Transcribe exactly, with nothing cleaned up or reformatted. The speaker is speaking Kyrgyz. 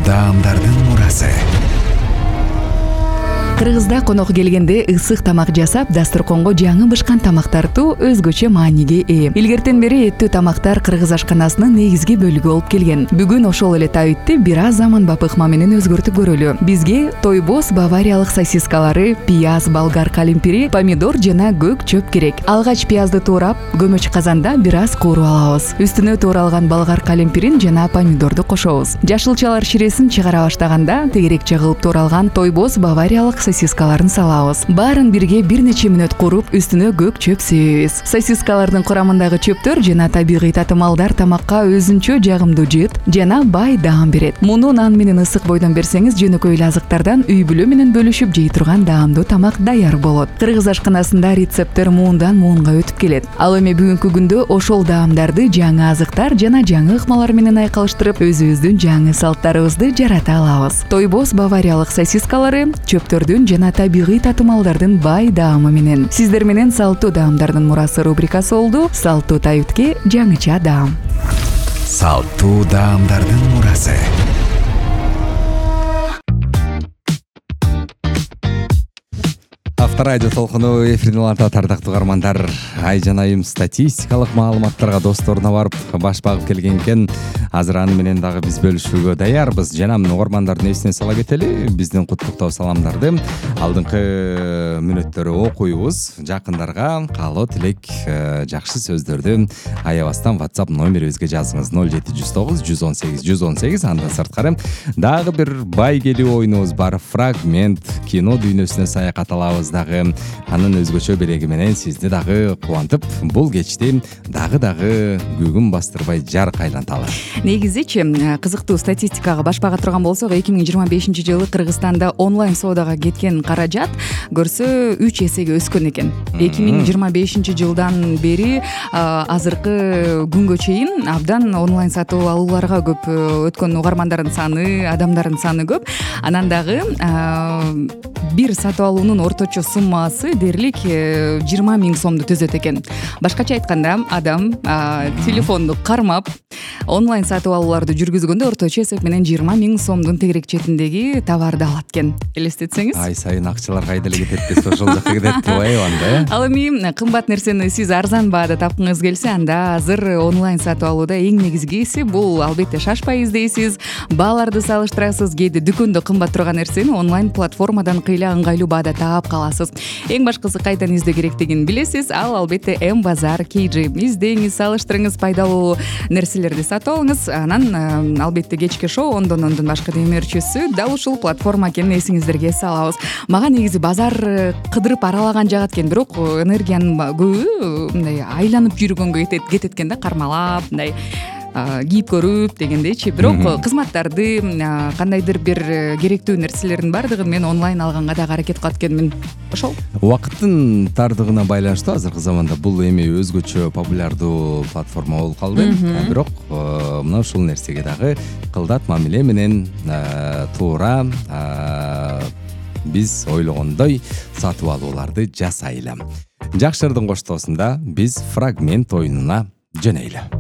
даамдардын мурасы. Кыргызда конок келгенде ысык тамак жасап, дасторконго жаңы бышкан тамак тартуу өзгөчө мааниге ээ. Илгертен бери эттүү тамактар кыргыз ашканасынын негизги бөлүгү болуп келген. Бүгүн ошол эле табитти бир аз заманбап ыкма менен өзгөртүп көрөлү. Бизге тойбоз бавариялык сосискалары, пияз, болгар калемпири, помидор жана көк чөп керек. Алгач пиязды туурап, көмөч казанда бир аз кууруп алабыз. Үстүнө тууралган болгар калемпирин жана помидорду кошобуз. Жашылчалар ширесин чыгара баштаганда тегерекче кылып тууралган тойбоз бавариялык сосискаларын салабыз. Баарын бирге бир нече мүнөт куруп, үстүнө көк чөп себебиз. Сосискалардын курамындагы чөптөр жана табигый татымалдар тамакка өзүнчө жагымдуу жыт жана бай даам берет. Муну нан менен ысык бойдон берсеңиз, жөнөкөй эле азыктардан үй бүлө менен бөлүшүп жей турган даамдуу тамак даяр болот. Кыргыз ашканасында рецепттер муундан муунга өтүп келет. Ал эми бүгүнкү күндө ошол даамдарды жаңы азыктар жана жаңы ыкмалар менен айкалыштырып, өзүбүздүн жаңы салттарыбызды жарата алабыз. Тойбоз бавариялык сосискалары чөптөрдүн жана табигый татымалдардын бай даамы менен. Сиздер менен салттуу даамдардын мурасы рубрикасы болду. Салттуу табитке жаңыча даам. Салттуу даамдардын мурасы. Авторадио толкуну эфирин улантат, ардактуу угармандар. Ай жанайым статистикалык маалыматтарга досторуна барып баш багып келген экен. Азыр аны менен дагы биз бөлүшүүгө даярбыз. Жана угармандардын эсине сала кетели, биздин куттуктоо саламдарды алдыңкы мүнөттөрү окуйбуз. Жакындарга каалоо тилек, жакшы сөздөрдү аябастан WhatsApp номерибизге жазыңыз. ноль жети жүз тогуз жүз он сегиз жүз он сегиз. Андан сырткары дагы бир бай келүү оюнубуз бар. Фрагмент кино дүйнөсүнө саякат алабыз дагы. Анын өзгөчө белеги менен сизди дагы кубантып, бул кечти дагы дагы күгүн бастырбай жарк айланталы. Негизичи кызыктуу статистикага баш бага турган болсок, эки миң жыйырма бешинчи жылы Кыргызстанда онлайн соодага кеткен каражат көрсө үч эсеге өскөн экен. эки миң жыйырма бешинчи жылдан бери азыркы күнгө чейин абдан онлайн сатып алууларга көп өткөн угармандардын саны, адамдардын саны көп. Анан дагы бир сатып алуунун орточо суммасы дээрлик жыйырма миң сомду түзөт экен. Башкача айтканда, адам телефонду кармап онлайн сатып алууларды жүргүзгөндө орточо эсеп менен жыйырма миң сомдун тегерек четиндеги товарды алат экен. Элестетсеңиз. Ай сайын акчалар кайда эле кетет десе ошол жака кетет тубайбы анда. Ал эми кымбат нерсени сиз арзан баада тапкыңыз келсе, анда азыр онлайн сатып алууда эң негизгиси бул албетте шашпай издейсиз, бааларды салыштырасыз, кээде дүкөндө кымбат турган нерсени онлайн платформадан кыйла ыңгайлуу баада таап каласыз. Эң башкысы кайдан издөө керектигин билесиз. Ал албетте М Базар кей джи. Издеңиз, салыштырыңыз, пайдалуу нерселерди сатып алыңыз. Анан албетте кечки шоу ондон ондон башка демирчүсү дал ушул платформа экенин эсиңиздерге салабыз. Мага негизи базар кыдырып аралаган жагат экен, бирок энергиянын көбү мындай айланып жүргөнгө кетет кетет экен да, кармалап мындай кийип көрүп дегендейчи. Бирок кызматтарды, кандайдыр бир керектүү нерселердин баардыгын мен онлайн алганга да аракет кылат экенмин. Ошол Убакыттын тардыгына байланыштуу азыркы заманда бул эми өзгөчө популярдуу платформа болуп калды. Бирок мына ушул нерсеге дагы кылдат мамиле менен туура биз ойлогондой сатып алууларды жасайлы. Жакшырдын коштоосунда биз фрагмент оюнуна жөнөйлү.